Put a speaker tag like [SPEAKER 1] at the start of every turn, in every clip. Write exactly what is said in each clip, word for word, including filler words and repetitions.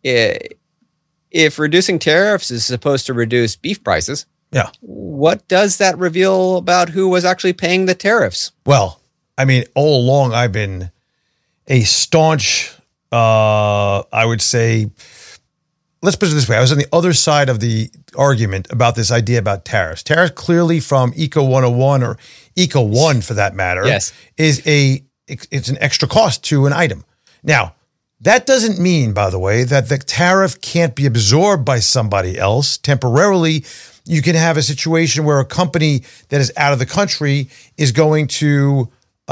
[SPEAKER 1] i- if reducing tariffs is supposed to reduce beef prices,
[SPEAKER 2] Yeah.
[SPEAKER 1] what does that reveal about who was actually paying the tariffs?
[SPEAKER 2] Well, I mean, all along I've been a staunch, uh, I would say, let's put it this way. I was on the other side of the argument about this idea about tariffs. Tariffs clearly from Eco one oh one or Eco one for that matter
[SPEAKER 1] Yes.
[SPEAKER 2] is a, it's an extra cost to an item. Now, that doesn't mean, by the way, that the tariff can't be absorbed by somebody else temporarily. You can have a situation where a company that is out of the country is going to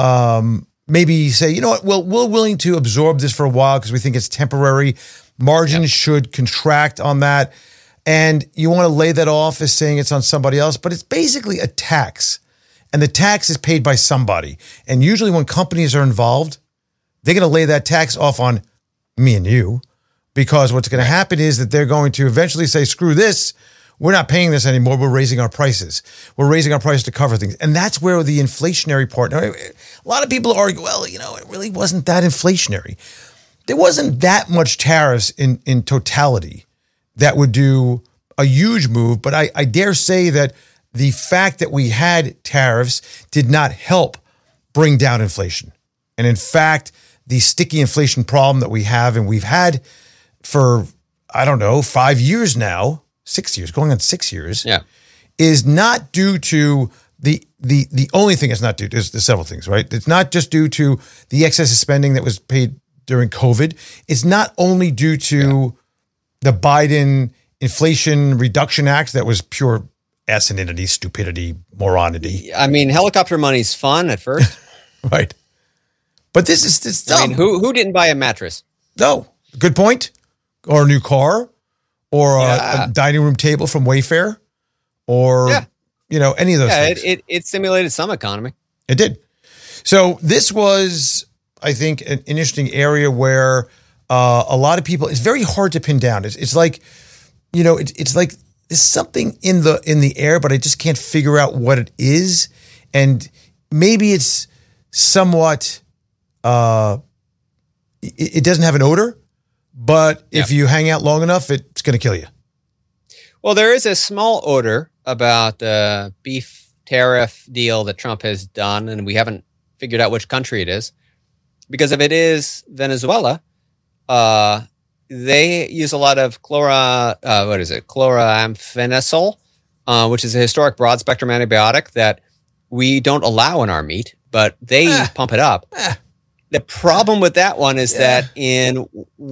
[SPEAKER 2] um, maybe say, you know what, well, we're willing to absorb this for a while because we think it's temporary. Margins yep. should contract on that. And you want to lay that off as saying it's on somebody else, but it's basically a tax. And the tax is paid by somebody. And usually when companies are involved, they're going to lay that tax off on me and you, because what's going to happen is that they're going to eventually say, screw this. We're not paying this anymore. We're raising our prices. We're raising our prices to cover things. And that's where the inflationary part, now, a lot of people argue, well, you know, it really wasn't that inflationary. There wasn't that much tariffs in, in totality that would do a huge move. But I, I dare say that the fact that we had tariffs did not help bring down inflation. And in fact, the sticky inflation problem that we have and we've had for, I don't know, five years now, six years, going on six years,
[SPEAKER 1] yeah.
[SPEAKER 2] is not due to the the the only thing it's not due to, there's, there's several things, right? It's not just due to the excess of spending that was paid during COVID. It's not only due to yeah. the Biden Inflation Reduction Act that was pure asinity, stupidity, moronity.
[SPEAKER 1] I mean, helicopter money's fun at first.
[SPEAKER 2] Right. But this is this dumb.
[SPEAKER 1] I mean, who who didn't buy a mattress?
[SPEAKER 2] No. Good point. Or a new car. Or
[SPEAKER 1] yeah.
[SPEAKER 2] a, a dining room table from Wayfair. Or, yeah. you know, any of those
[SPEAKER 1] yeah,
[SPEAKER 2] things.
[SPEAKER 1] It, it, it stimulated some economy.
[SPEAKER 2] It did. So this was, I think, an, an interesting area where uh, a lot of people, it's very hard to pin down. It's, it's like, you know, it, it's like there's something in the in the air, but I just can't figure out what it is. And maybe it's somewhat... Uh, it, it doesn't have an odor, but if
[SPEAKER 1] yeah.
[SPEAKER 2] you hang out long enough, it's going to kill you.
[SPEAKER 1] Well, there is a small odor about the beef tariff deal that Trump has done, and we haven't figured out which country it is. Because if it is Venezuela, uh, they use a lot of chlora, uh, what is it, chloramphenicol, uh, which is a historic broad-spectrum antibiotic that we don't allow in our meat, but they ah. pump it up. Ah. The problem with that one is yeah. that in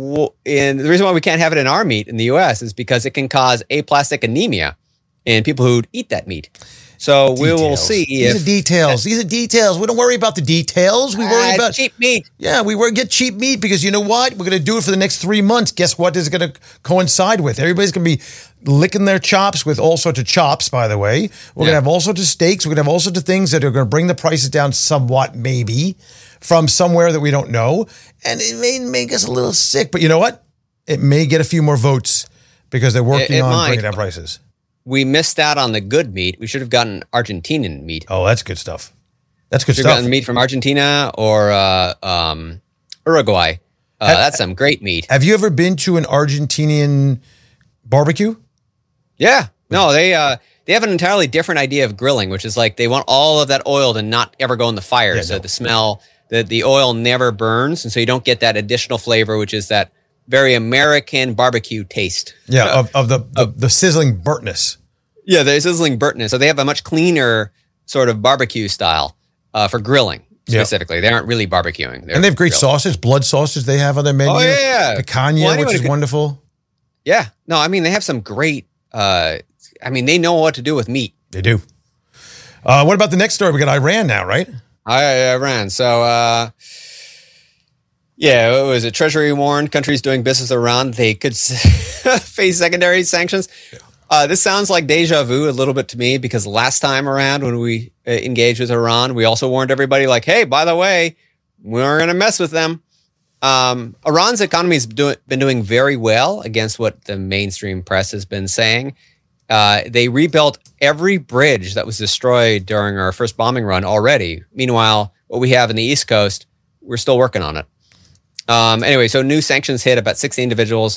[SPEAKER 1] in the reason why we can't have it in our meat in the U S is because it can cause aplastic anemia in people who eat that meat. So details. we will see.
[SPEAKER 2] These
[SPEAKER 1] if,
[SPEAKER 2] are details. These are details. We don't worry about the details. We worry
[SPEAKER 1] uh,
[SPEAKER 2] about
[SPEAKER 1] cheap meat.
[SPEAKER 2] Yeah, we worry get cheap meat because you know what? We're going to do it for the next three months. Guess what? Is going to coincide with everybody's going to be licking their chops with all sorts of chops. By the way, we're yeah. going to have all sorts of steaks. We're going to have all sorts of things that are going to bring the prices down somewhat, maybe from somewhere that we don't know, and it may make us a little sick. But you know what? It may get a few more votes because they're working
[SPEAKER 1] it, it
[SPEAKER 2] on
[SPEAKER 1] might.
[SPEAKER 2] bringing down prices.
[SPEAKER 1] We missed out on the good meat. We should have gotten Argentinian meat.
[SPEAKER 2] Oh, that's good stuff. That's good
[SPEAKER 1] should
[SPEAKER 2] stuff.
[SPEAKER 1] Have gotten meat from Argentina or uh, um, Uruguay. Uh, have, that's some great meat.
[SPEAKER 2] Have you ever been to an Argentinian barbecue?
[SPEAKER 1] Yeah. No, they uh, they have an entirely different idea of grilling, which is like they want all of that oil to not ever go in the fire, yeah, so no. the smell, the the oil never burns, and so you don't get that additional flavor, which is that very American barbecue taste.
[SPEAKER 2] Yeah, uh, of, of the, the of, the sizzling burntness.
[SPEAKER 1] Yeah, the sizzling burntness. So they have a much cleaner sort of barbecue style uh, for grilling specifically. Yep. They aren't really barbecuing. They're
[SPEAKER 2] and they have great
[SPEAKER 1] grilling.
[SPEAKER 2] sausage, blood sausage they have on their menu.
[SPEAKER 1] Oh, yeah.
[SPEAKER 2] Picanha, well, which is could, wonderful.
[SPEAKER 1] Yeah. No, I mean, they have some great, uh, I mean, they know what to do with meat.
[SPEAKER 2] They do. Uh, what about the next story? We got Iran now, right?
[SPEAKER 1] I, Iran. So, uh, yeah, it was a Treasury warned countries doing business around they could face secondary sanctions. Yeah. Uh, this sounds like deja vu a little bit to me because last time around when we uh, engaged with Iran, we also warned everybody like, hey, by the way, we're going to mess with them. Um, Iran's economy has do- been doing very well against what the mainstream press has been saying. Uh, they rebuilt every bridge that was destroyed during our first bombing run already. Meanwhile, what we have in the East Coast, we're still working on it. Um, anyway, so new sanctions hit about sixty individuals